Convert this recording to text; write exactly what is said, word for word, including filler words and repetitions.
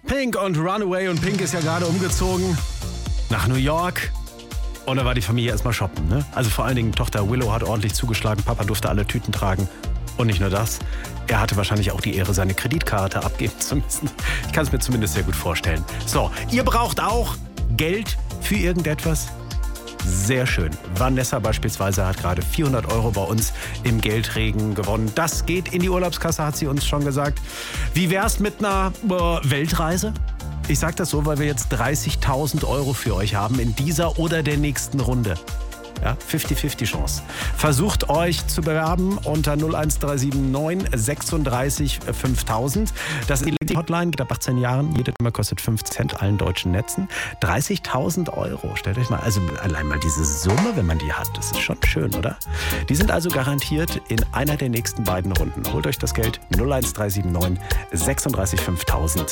Pink und Runaway. Und Pink ist ja gerade umgezogen nach New York. Und da war die Familie erstmal shoppen, ne? Also vor allen Dingen Tochter Willow hat ordentlich zugeschlagen. Papa durfte alle Tüten tragen. Und nicht nur das, er hatte wahrscheinlich auch die Ehre, seine Kreditkarte abgeben zu müssen. Ich kann es mir zumindest sehr gut vorstellen. So, ihr braucht auch Geld für irgendetwas? Sehr schön. Vanessa beispielsweise hat gerade vierhundert Euro bei uns im Geldregen gewonnen. Das geht in die Urlaubskasse, hat sie uns schon gesagt. Wie wär's mit einer äh, Weltreise? Ich sag das so, weil wir jetzt dreißigtausend Euro für euch haben in dieser oder der nächsten Runde. Ja, fünfzig fünfzig Chance. Versucht euch zu bewerben unter null eins drei sieben neun sechsunddreißig fünftausend. Das ist die Hotline, geht ab achtzehn Jahren. Jede Nummer kostet fünf Cent, allen deutschen Netzen. dreißigtausend Euro, stellt euch mal, also allein mal diese Summe, wenn man die hat, das ist schon schön, oder? Die sind also garantiert in einer der nächsten beiden Runden. Holt euch das Geld null eins drei sieben neun sechsunddreißig fünftausend.